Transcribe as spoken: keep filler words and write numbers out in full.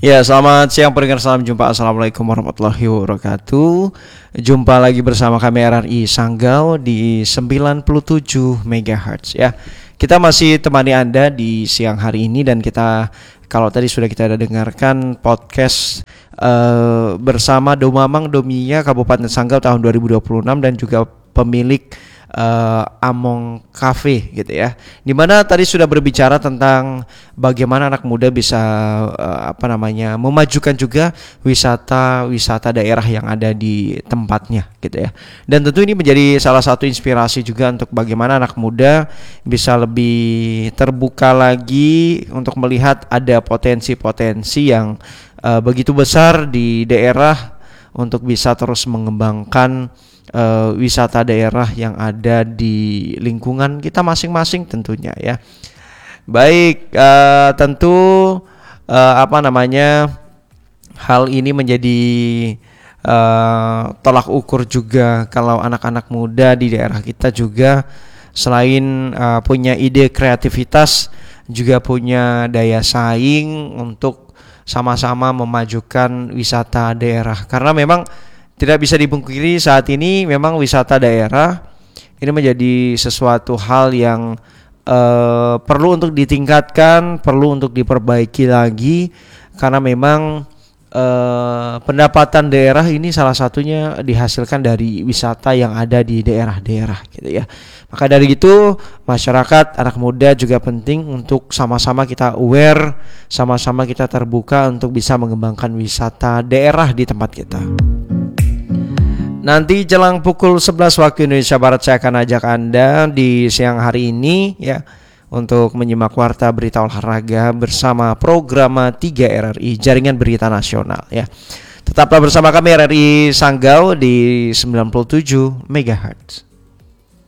Ya, selamat siang pendengar, salam jumpa. Assalamualaikum warahmatullahi wabarakatuh. Jumpa lagi bersama kami R R I Sanggau di sembilan puluh tujuh megahertz ya. Kita masih temani Anda di siang hari ini, dan kita, kalau tadi sudah kita ada dengarkan podcast uh, bersama Domamang Domia Kabupaten Sanggau tahun dua ribu dua puluh enam, dan juga pemilik Uh, Among Cafe gitu ya, dimana tadi sudah berbicara tentang bagaimana anak muda bisa uh, apa namanya memajukan juga wisata wisata daerah yang ada di tempatnya gitu ya. Dan tentu ini menjadi salah satu inspirasi juga untuk bagaimana anak muda bisa lebih terbuka lagi untuk melihat ada potensi-potensi yang uh, begitu besar di daerah untuk bisa terus mengembangkan Uh, wisata daerah yang ada di lingkungan kita masing-masing tentunya ya. Baik, uh, tentu uh, apa namanya hal ini menjadi uh, tolak ukur juga kalau anak-anak muda di daerah kita juga selain uh, punya ide kreativitas, juga punya daya saing untuk sama-sama memajukan wisata daerah. Karena memang tidak bisa dipungkiri saat ini memang wisata daerah ini menjadi sesuatu hal yang uh, perlu untuk ditingkatkan, perlu untuk diperbaiki lagi, karena memang uh, pendapatan daerah ini salah satunya dihasilkan dari wisata yang ada di daerah-daerah gitu ya. Maka dari itu masyarakat, anak muda juga penting untuk sama-sama kita aware, sama-sama kita terbuka untuk bisa mengembangkan wisata daerah di tempat kita. Nanti jelang pukul sebelas waktu Indonesia Barat saya akan ajak Anda di siang hari ini ya untuk menyimak warta berita olahraga bersama Programa tiga R R I Jaringan Berita Nasional ya. Tetaplah bersama kami R R I Sanggau di sembilan puluh tujuh megahertz.